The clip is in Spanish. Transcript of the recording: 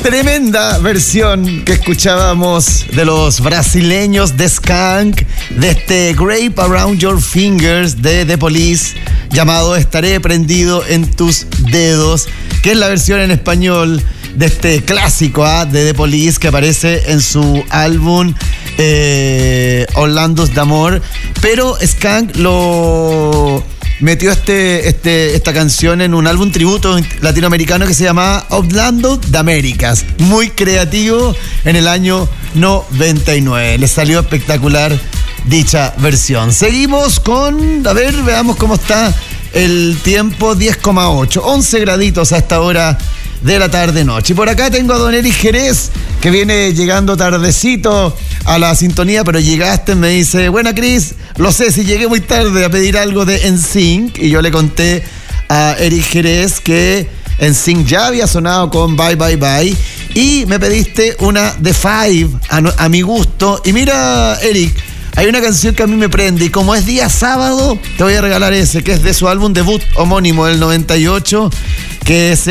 Tremenda versión que escuchábamos de los brasileños de Skank, de este Grape Around Your Fingers de The Police, llamado Estaré prendido en tus dedos, que es la versión en español de este clásico de The Police que aparece en su álbum Orlando's d'Amor, pero Skank lo metió esta canción en un álbum tributo latinoamericano que se llama Orlando de Américas, muy creativo, en el año 99. Le salió espectacular dicha versión. Seguimos con, veamos cómo está el tiempo, 10,8, 11 graditos a esta hora de la tarde-noche. Y por acá tengo a don Eric Jerez, que viene llegando tardecito a la sintonía, pero llegaste, me dice, buena Cris, lo sé, si llegué muy tarde a pedir algo de NSYNC, y yo le conté a Eric Jerez que NSYNC ya había sonado con Bye Bye Bye, y me pediste una de Five a mi gusto, y mira, Eric, hay una canción que a mí me prende, y como es día sábado, te voy a regalar ese, que es de su álbum debut homónimo del 98, que es